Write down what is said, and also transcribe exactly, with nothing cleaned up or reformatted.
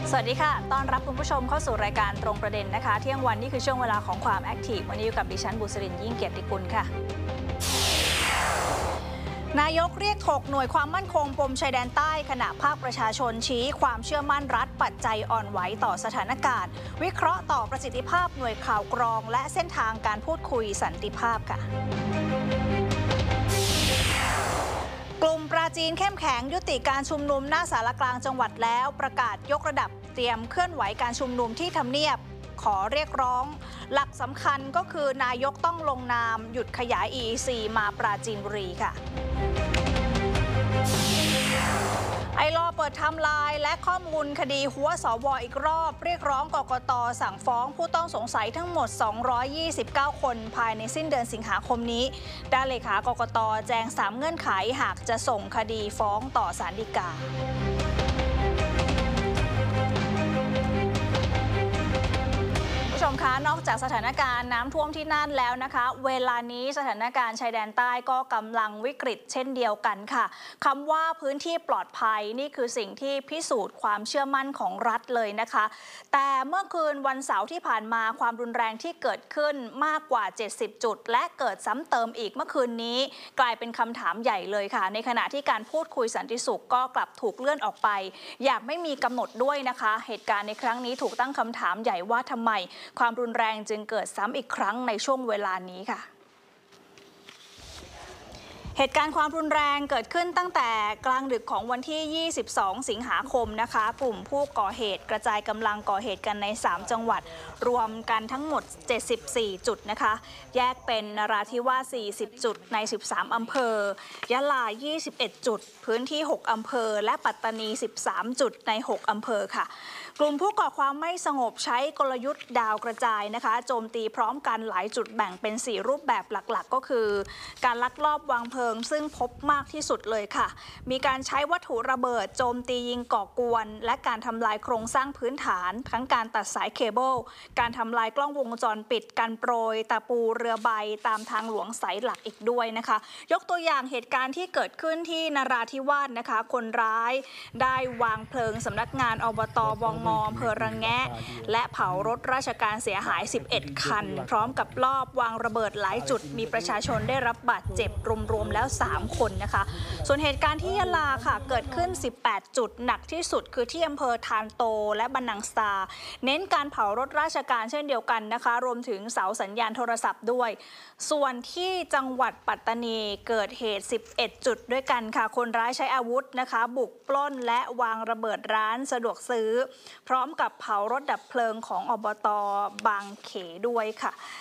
สวัสดีค่ะต้อนรับคุณผู้ชมเข้าสู่รายการตรงประเด็นนะคะเที่ยงวันนี่คือช่วงเวลาของความแอคทีฟวันนี้อยู่กับดิฉันบุษรินยิ่งเกียรติกุลค่ะนายกเรียกถกหน่วยความมั่นคงปมชายแดนใต้ขณะภาคประชาชนชี้ความเชื่อมั่นรัฐปัจจัยอ่อนไหวต่อสถานการณ์วิเคราะห์ต่อประสิทธิภาพหน่วยข่าวกรองและเส้นทางการพูดคุยสันติภาพค่ะกลุ่มปราจีนเข้มแข็งยุติการชุมนุมหน้าศาลากลางจังหวัดแล้วประกาศยกระดับเตรียมเคลื่อนไหวการชุมนุมที่ทำเนียบขอเรียกร้องหลักสำคัญก็คือนายกต้องลงนามหยุดขยาย อี อี ซี มาปราจีนบุรีค่ะไอลอเปิดไทม์ไลน์และข้อมูลคดีหัวสวอีกรอบเรียกร้องกกต.สั่งฟ้องผู้ต้องสงสัยทั้งหมดสองร้อยยี่สิบเก้าคนภายในสิ้นเดือนสิงหาคมนี้ด้านเลขากกต.แจงสามเงื่อนไขหากจะส่งคดีฟ้องต่อศาลฎีกาผู้ชมคะนอกจากสถานการณ์น้ำท่วมที่น่านแล้วนะคะเวลานี้สถานการณ์ชายแดนใต้ก็กำลังวิกฤตเช่นเดียวกันค่ะคำว่าพื้นที่ปลอดภัยนี่คือสิ่งที่พิสูจน์ความเชื่อมั่นของรัฐเลยนะคะแต่เมื่อคืนวันเสาร์ที่ผ่านมาความรุนแรงที่เกิดขึ้นมากกว่าเจ็ดสิบจุดและเกิดซ้ำเติมอีกเมื่อคืนนี้กลายเป็นคำถามใหญ่เลยค่ะในขณะที่การพูดคุยสันติสุขก็กลับถูกเลื่อนออกไปอย่างไม่มีกำหนดด้วยนะคะเหตุการณ์ในครั้งนี้ถูกตั้งคำถามใหญ่ว่าทำไมความรุนแรงจึงเกิดซ้ำอีกครั้งในช่วงเวลานี้ค่ะเหตุการณ์ความรุนแรงเกิดขึ้นตั้งแต่กลางดึกของวันที่ยี่สิบสองสิงหาคมนะคะกลุ่มผู้ก่อเหตุกระจายกำลังก่อเหตุกันในสามจังหวัดรวมกันทั้งหมดเจ็ดสิบสี่จุดนะคะแยกเป็นนราธิวาสสี่สิบจุดในสิบสามอำเภอยะลายี่สิบเอ็ดจุดพื้นที่หกอำเภอและปัตตานีสิบสามจุดในหกอำเภอค่ะกลุ่มผู้ก่อความไม่สงบใช้กลยุทธ์ดาวกระจายนะคะโจมตีพร้อมกันหลายจุดแบ่งเป็นสี่รูปแบบหลักๆก็คือการลักลอบวางเพลิงซึ่งพบมากที่สุดเลยค่ะมีการใช้วัตถุระเบิดโจมตียิงก่อกวนและการทำลายโครงสร้างพื้นฐานทั้งการตัดสายเคเบิลการทำลายกล้องวงจรปิดการโปรยตะปูเรือใบตามทางหลวงสายหลักอีกด้วยนะคะยกตัวอย่างเหตุการณ์ที่เกิดขึ้นที่นราธิวาสนะคะคนร้ายได้วางเพลิงสำนักงานอบต.บง.อำเภอระแงะและเผารถราชการเสียหายสิบเอ็ดคันพร้อมกับลอบวางระเบิดหลายจุดมีประชาชนได้รับบาดเจ็บรวมๆแล้วสามคนนะคะส่วนเหตุการณ์ที่ยะลาค่ะเกิดขึ้นสิบแปดจุดหนักที่สุดคือที่อำเภอทานโตและบันนังสตาเน้นการเผารถราชการเช่นเดียวกันนะคะรวมถึงเสาสัญญาณโทรศัพท์ด้วยส่วนที่จังหวัดปัตตานีเกิดเหตุสิบเอ็ดจุดด้วยกันค่ะคนร้ายใช้อาวุธนะคะบุกปล้นและวางระเบิดร้านสะดวกซื้อพร้อมกับเผารถดับเพลิงของอบต.บางเขด้วยค่ะ